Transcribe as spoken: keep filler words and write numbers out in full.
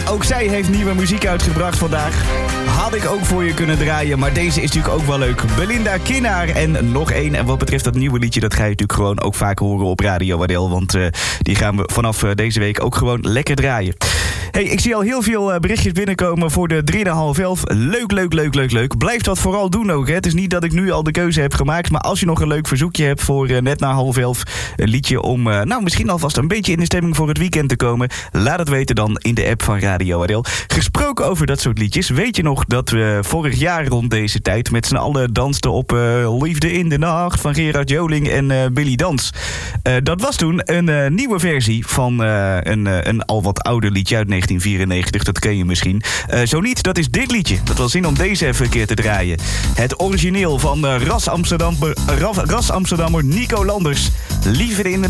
ook zij heeft nieuwe muziek uitgebracht vandaag. Had ik ook voor je kunnen draaien, maar deze is natuurlijk ook wel leuk. Belinda Kinnaar en nog één. En wat betreft dat nieuwe liedje, dat ga je natuurlijk gewoon ook vaak horen op Radio Waddel. Want uh, die gaan we vanaf uh, deze week ook gewoon lekker draaien. Hey, ik zie al heel veel uh, berichtjes binnenkomen voor de drie na half elf. Leuk, leuk, leuk, leuk, leuk. Blijf dat vooral doen ook. Hè. Het is niet dat ik nu al de keuze heb gemaakt. Maar als je nog een leuk verzoekje hebt voor uh, net na half elf. Een liedje om, uh, nou misschien alvast een beetje in de stemming voor het weekend te komen. Laat het weten dan in de app van Radio Waddel. Gesproken over dat soort liedjes. Weet je nog dat we vorig jaar rond deze tijd met z'n allen dansten op uh, Liefde in de Nacht van Gerard Joling en uh, Billy Dans. Uh, dat was toen een uh, nieuwe versie van uh, een, uh, een al wat ouder liedje uit negentien vierennegentig. Dat ken je misschien. Uh, zo niet, dat is dit liedje. Dat wil zin om deze even een keer te draaien. Het origineel van uh, Ras Amsterdammer, Ras Amsterdammer Nico Landers. Liefde in de